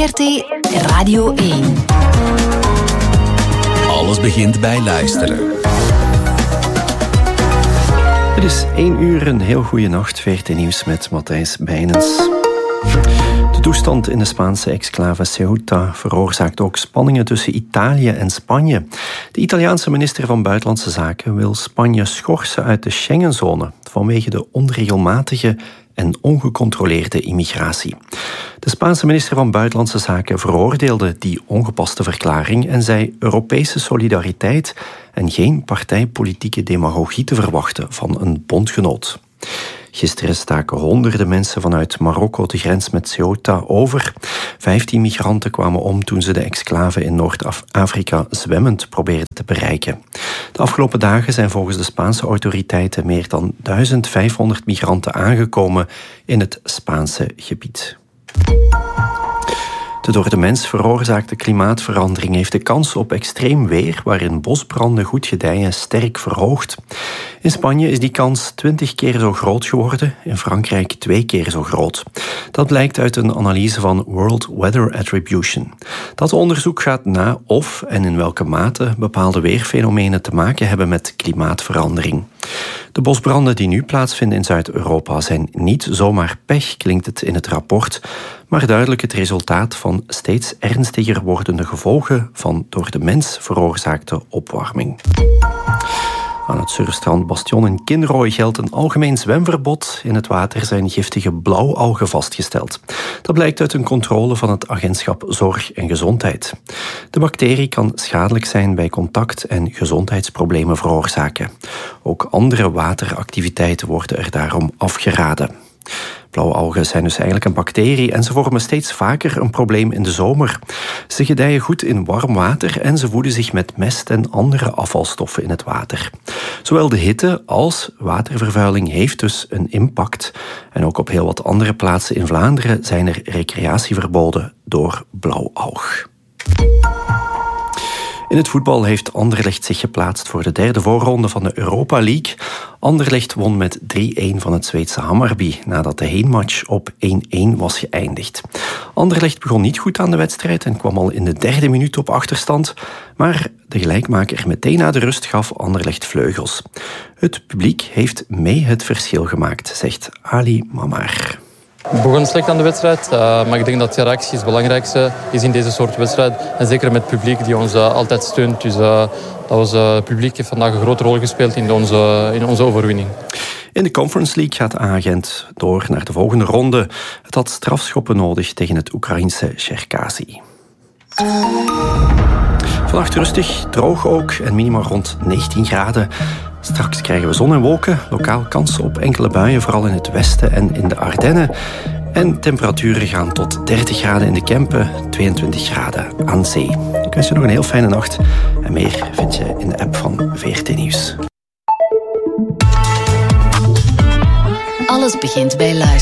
VRT Radio 1. Alles begint bij luisteren. Het is 1 uur, een heel goede nacht. VRT Nieuws met Matthijs Bijnens. De toestand in de Spaanse exclave Ceuta veroorzaakt ook spanningen tussen Italië en Spanje. De Italiaanse minister van Buitenlandse Zaken wil Spanje schorsen uit de Schengenzone vanwege de onregelmatige en ongecontroleerde immigratie. De Spaanse minister van Buitenlandse Zaken veroordeelde die ongepaste verklaring en zei Europese solidariteit en geen partijpolitieke demagogie te verwachten van een bondgenoot. Gisteren staken honderden mensen vanuit Marokko de grens met Ceuta over. 15 migranten kwamen om toen ze de exclave in Noord-Afrika zwemmend probeerden te bereiken. De afgelopen dagen zijn volgens de Spaanse autoriteiten meer dan 1500 migranten aangekomen in het Spaanse gebied. De door de mens veroorzaakte klimaatverandering heeft de kans op extreem weer, waarin bosbranden goed gedijen, sterk verhoogd. In Spanje is die kans 20 keer zo groot geworden, in Frankrijk 2 keer zo groot. Dat blijkt uit een analyse van World Weather Attribution. Dat onderzoek gaat na of en in welke mate bepaalde weerfenomenen te maken hebben met klimaatverandering. De bosbranden die nu plaatsvinden in Zuid-Europa zijn niet zomaar pech, klinkt het in het rapport, maar duidelijk het resultaat van steeds ernstiger wordende gevolgen van door de mens veroorzaakte opwarming. Aan het surfstrand Bastion in Kinrooi geldt een algemeen zwemverbod. In het water zijn giftige blauwalgen vastgesteld. Dat blijkt uit een controle van het agentschap Zorg en Gezondheid. De bacterie kan schadelijk zijn bij contact en gezondheidsproblemen veroorzaken. Ook andere wateractiviteiten worden er daarom afgeraden. Blauwalgen zijn dus eigenlijk een bacterie en ze vormen steeds vaker een probleem in de zomer. Ze gedijen goed in warm water en ze voeden zich met mest en andere afvalstoffen in het water. Zowel de hitte als watervervuiling heeft dus een impact. En ook op heel wat andere plaatsen in Vlaanderen zijn er recreatieverboden door blauwalg. In het voetbal heeft Anderlecht zich geplaatst voor de 3e voorronde van de Europa League. Anderlecht won met 3-1 van het Zweedse Hammarby, nadat de heenmatch op 1-1 was geëindigd. Anderlecht begon niet goed aan de wedstrijd en kwam al in de 3e minuut op achterstand, maar de gelijkmaker meteen na de rust gaf Anderlecht vleugels. Het publiek heeft mee het verschil gemaakt, zegt Ali Mamar. We begonnen slecht aan de wedstrijd, maar ik denk dat de reactie het belangrijkste is in deze soort wedstrijd. En zeker met het publiek die ons altijd steunt. Dus het publiek heeft vandaag een grote rol gespeeld in onze overwinning. In de Conference League gaat Agent door naar de volgende ronde. Het had strafschoppen nodig tegen het Oekraïense Cherkasy. Vannacht rustig, droog ook en minimaal rond 19 graden. Straks krijgen we zon en wolken, lokaal kans op enkele buien, vooral in het westen en in de Ardennen. En temperaturen gaan tot 30 graden in de Kempen, 22 graden aan zee. Ik wens je nog een heel fijne nacht en meer vind je in de app van VRT Nieuws. Alles begint bij luisteren.